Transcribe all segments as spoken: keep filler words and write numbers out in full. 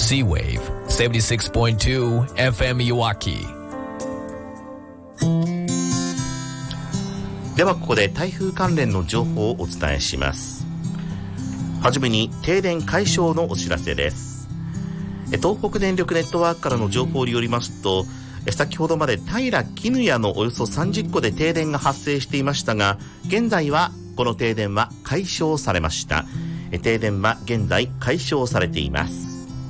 Sea-Wave セブンティシックスポイントツー エフエム いわき。 ではここで台風関連の情報をお伝えします。はじめに停電解消のお知らせです。東北電力ネットワークからの情報によりますと、先ほどまで平絹屋のおよそさんじゅっこで停電が発生していましたが、現在はこの停電は解消されました。停電は現在解消されています。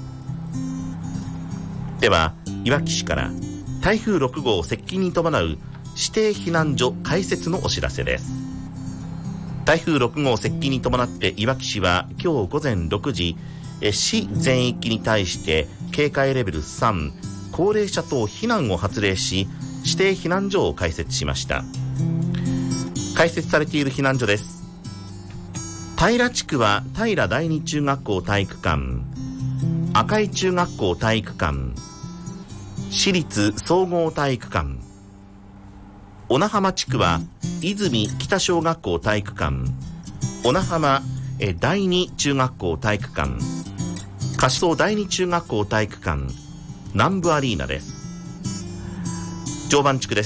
ではいわき市から台風ろくごう接近に伴う指定避難所開設のお知らせです。台風ろくごう接近に伴っていわき市は今日午前ろくじ、市全域に対して警戒レベルさん、高齢者等避難を発令し、指定避難所を開設しました。開設されている避難所です。平地区は平第二中学校体育館、赤井中学校体育館、市立総合体育館。小名浜地区は泉北小学校体育館、小名浜第二中学校体育館、柏総第二中学校体育館、南部アリーナです。常磐地区です。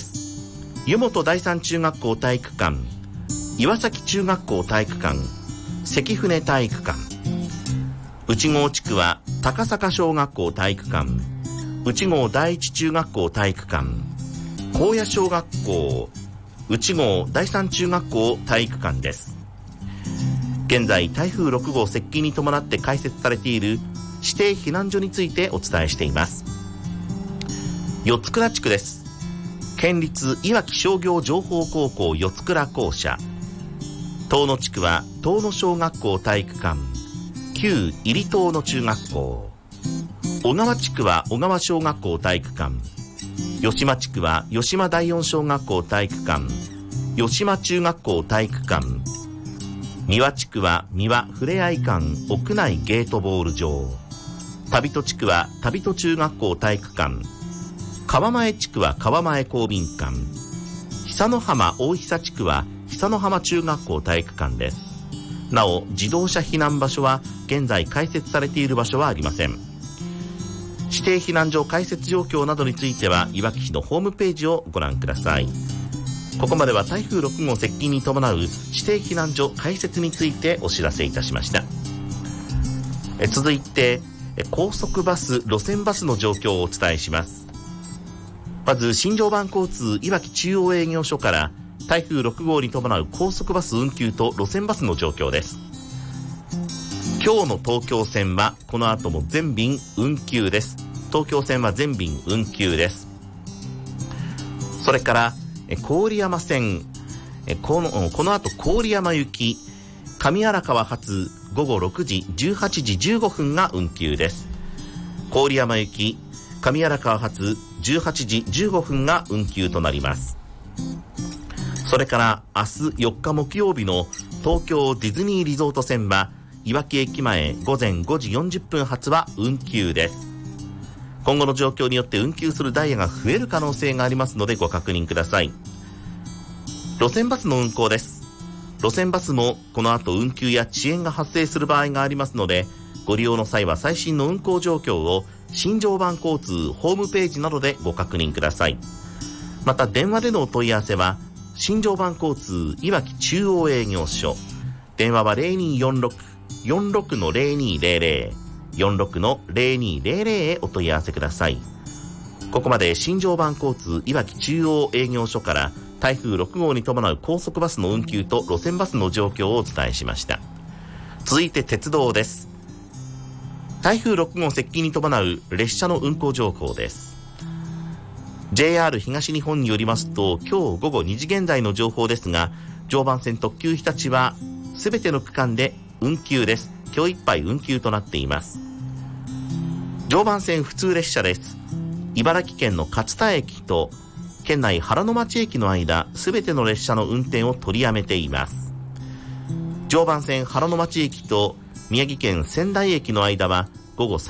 湯本第三中学校体育館、岩崎中学校体育館、関船体育館。内郷地区は高坂小学校体育館、内郷第一中学校体育館、高野小学校、内郷第三中学校体育館です。現在台風ろくごう接近に伴って開設されている指定避難所についてお伝えしています。四津倉地区です。県立いわき商業情報高校四津倉校舎。遠野地区は遠野小学校体育館、旧入遠野中学校。小川地区は小川小学校体育館。吉間地区は吉間第四小学校体育館、吉間中学校体育館。三輪地区は三輪ふれあい館屋内ゲートボール場。旅戸地区は旅戸中学校体育館。川前地区は川前公民館。久野浜大久地区は久野浜中学校体育館です。なお自動車避難場所は現在開設されている場所はありません。指定避難所開設状況などについてはいわき市のホームページをご覧ください。ここまでは台風ろくごう接近に伴う指定避難所開設についてお知らせいたしました。え続いて高速バス路線バスの状況をお伝えします。まず新常磐交通いわき中央営業所から台風ろくごうに伴う高速バス運休と路線バスの状況です。今日の東京線はこの後も全便運休です。東京線は全便運休です。それから郡山線、この、この後郡山行き上荒川発ごごろくじじゅうはちじじゅうごふんが運休です。郡山行き上荒川発じゅうはちじじゅうごふんが運休となります。それから明日よっか木曜日の東京ディズニーリゾート線はいわき駅前ごぜんごじよんじゅっぷん発は運休です。今後の状況によって運休するダイヤが増える可能性がありますのでご確認ください。路線バスの運行です。路線バスもこの後運休や遅延が発生する場合がありますので、ご利用の際は最新の運行状況を新常磐交通ホームページなどでご確認ください。また電話でのお問い合わせは新常磐交通いわき中央営業所、電話は ゼロにーよんろく よんろく の ゼロにーゼロゼロ よんろくの ゼロにーゼロゼロ へお問い合わせください。ここまで新常磐交通いわき中央営業所から台風ろくごうに伴う高速バスの運休と路線バスの状況をお伝えしました。続いて鉄道です。台風ろくごう接近に伴う列車の運行情報です。 ジェイアール 東日本によりますと、今日午後にじ現在の情報ですが、常磐線特急日立はすべての区間で運休です。今日いっぱい運休となっています。常磐線普通列車です。茨城県の勝田駅と県内原野町駅の間、すべての列車の運転を取りやめています。常磐線原野町駅と宮城県仙台駅の間は午後